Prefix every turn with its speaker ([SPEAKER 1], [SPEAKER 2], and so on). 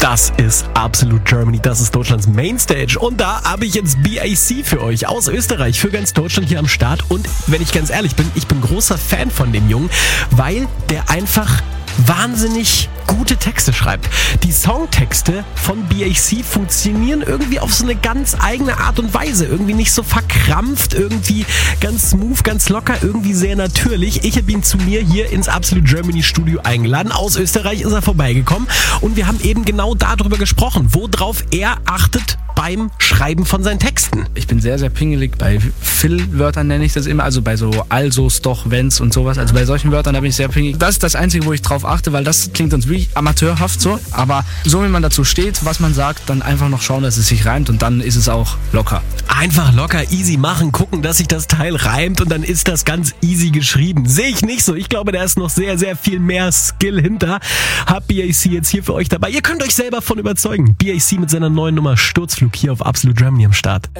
[SPEAKER 1] Das ist Absolute Germany, das ist Deutschlands Mainstage und da habe ich jetzt BAC für euch aus Österreich, für ganz Deutschland hier am Start und wenn ich ganz ehrlich bin, ich bin großer Fan von dem Jungen, weil der einfach wahnsinnig gute Texte schreibt. Die Songtexte von BAC funktionieren irgendwie auf so eine ganz eigene Art und Weise. Irgendwie nicht so verkrampft, irgendwie ganz smooth, ganz locker, irgendwie sehr natürlich. Ich habe ihn zu mir hier ins Absolute Germany Studio eingeladen. Aus Österreich ist er vorbeigekommen und wir haben eben genau darüber gesprochen, worauf er achtet beim Schreiben von seinen Texten.
[SPEAKER 2] Ich bin sehr, sehr pingelig bei Fill-Wörtern, nenne ich das immer, also bei so Alsos, doch, wenn's und sowas. Also bei solchen Wörtern, da bin ich sehr pingelig. Das ist das Einzige, wo ich drauf achte, weil das klingt uns wirklich amateurhaft so. Aber so wie man dazu steht, was man sagt, dann einfach noch schauen, dass es sich reimt und dann ist es auch locker.
[SPEAKER 1] Einfach locker, easy machen, gucken, dass sich das Teil reimt und dann ist das ganz easy geschrieben. Sehe ich nicht so. Ich glaube, da ist noch sehr, sehr viel mehr Skill hinter. Hab BAC jetzt hier für euch dabei. Ihr könnt euch selber von überzeugen. BAC mit seiner neuen Nummer Sturzflug hier auf Absolute Germany am Start.